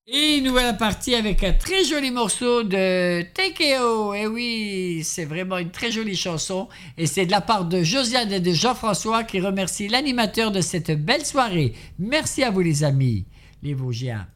Et nous voilà partis avec un très joli morceau de TKO. Et oui, c'est vraiment une très jolie chanson. Et c'est de la part de Josiane et de Jean-François qui remercient l'animateur de cette belle soirée. Merci à vous les amis, les Vosgiens.